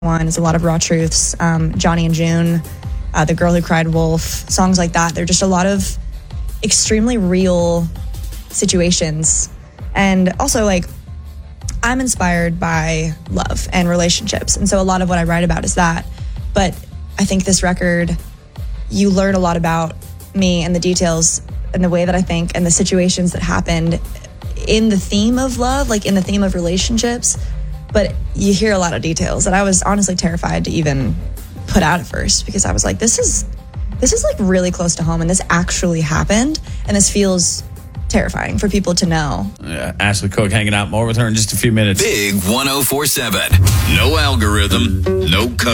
one is a lot of raw truths. Johnny and June, The Girl Who Cried Wolf, songs like that. They're just a lot of extremely real situations. And also, like, I'm inspired by love and relationships. And so a lot of what I write about is that. But I think this record, you learn a lot about me and the details and the way that I think and the situations that happened in the theme of love, like in the theme of relationships. But you hear a lot of details that I was honestly terrified to even put out at first, because I was like, this is like really close to home, and this actually happened, and this feels terrifying for people to know. Yeah, Ashley Cook hanging out. More with her in just a few minutes. Big 104.7. No algorithm, no code.